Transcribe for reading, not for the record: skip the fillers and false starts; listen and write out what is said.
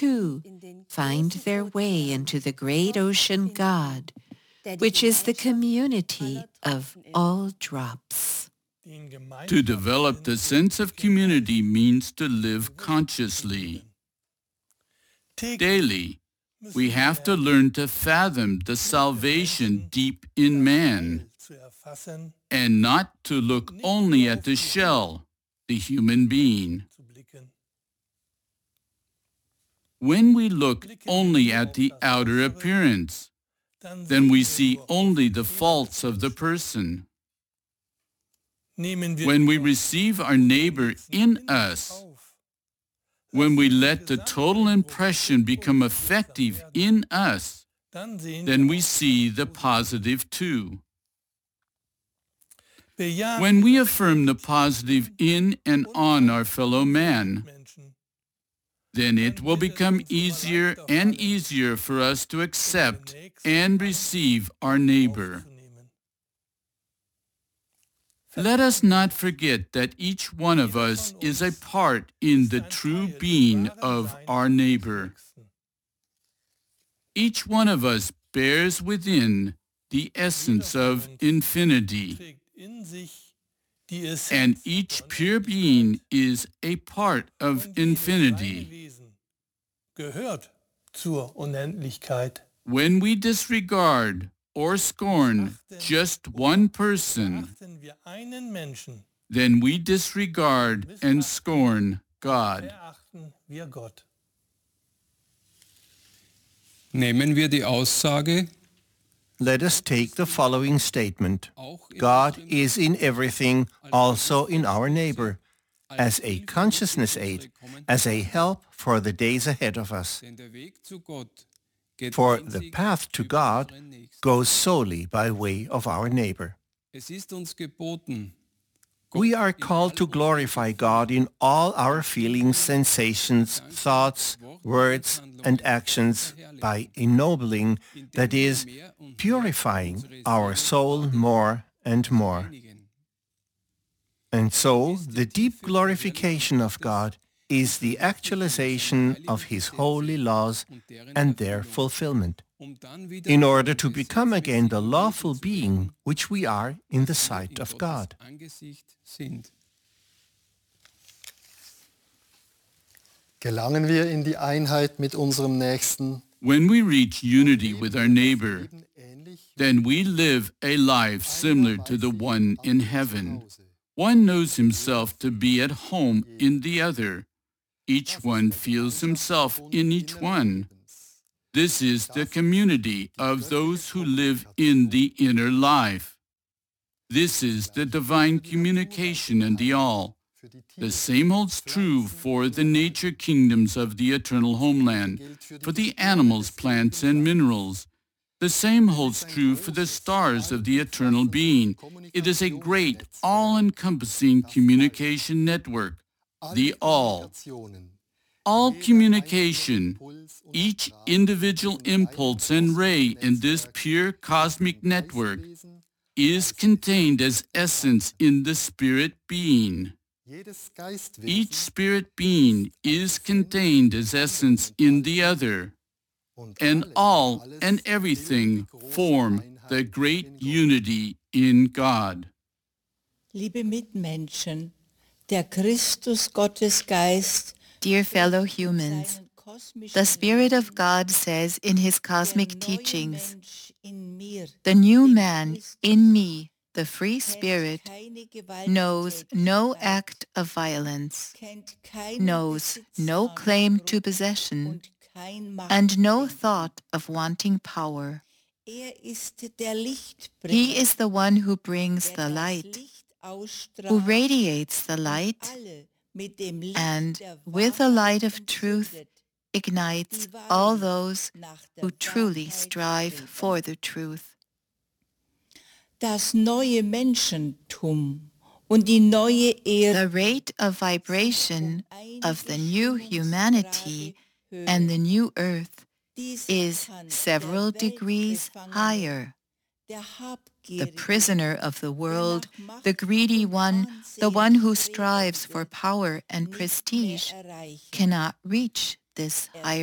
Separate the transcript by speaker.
Speaker 1: too find their way into the great ocean God, which is the community of all drops.
Speaker 2: To develop the sense of community means to live consciously. Daily, we have to learn to fathom the salvation deep in man, and not to look only at the shell, the human being. When we look only at the outer appearance, then we see only the faults of the person. When we receive our neighbor in us, when we let the total impression become effective in us, then we see the positive too. When we affirm the positive in and on our fellow man, then it will become easier and easier for us to accept and receive our neighbor. Let us not forget that each one of us is a part in the true being of our neighbor. Each one of us bears within the essence of infinity, and each pure being is a part of infinity. When we disregard or scorn just one person, then we disregard and scorn God.
Speaker 3: Nehmen wir die Aussage,
Speaker 4: let us take the following statement. God is in everything, also in our neighbor, as a consciousness aid, as a help for the days ahead of us.
Speaker 3: denn der Weg zu Gott geht
Speaker 4: For the
Speaker 3: einzig
Speaker 4: path to
Speaker 3: über
Speaker 4: God
Speaker 3: unseren Nächsten.
Speaker 4: goes solely by way of our neighbor.
Speaker 3: Es ist uns geboten,
Speaker 4: We are called to glorify God in all our feelings, sensations, thoughts, words, and actions by ennobling, that is, purifying our soul more and more. And so, the deep glorification of God is the actualization of His holy laws and their fulfillment, in order to become again the lawful being which we are in the sight of God.
Speaker 5: Gelangen wir in die Einheit mit unserem Nächsten,
Speaker 2: When we reach unity with our neighbor, then we live a life similar to the one in heaven. One knows himself to be at home in the other. Each one feels himself in each one. This is the community of those who live in the inner life. This is the divine communication in the all. The same holds true for the nature kingdoms of the eternal homeland, for the animals, plants, and minerals. The same holds true for the stars of the eternal being. It is a great, all-encompassing communication network, the all. All communication, each individual impulse and ray in this pure cosmic network, is contained as essence in the spirit being. Each spirit being is contained as essence in the other, and all and everything form the great unity in God.
Speaker 6: Liebe Mitmenschen, der Christus-Gottesgeist,
Speaker 7: Dear fellow humans, the Spirit of God says in His cosmic teachings, the new man in me, the free spirit, knows no act of violence, knows no claim to possession, and no thought of wanting power. He is the one who brings the light, who radiates the light, and with the light of truth ignites all those who truly strive for the truth.
Speaker 6: Das neue Menschentum und die neue
Speaker 7: The rate of vibration of the new humanity and the new earth is several degrees higher. The prisoner of the world, the greedy one, the one who strives for power and prestige, cannot reach this higher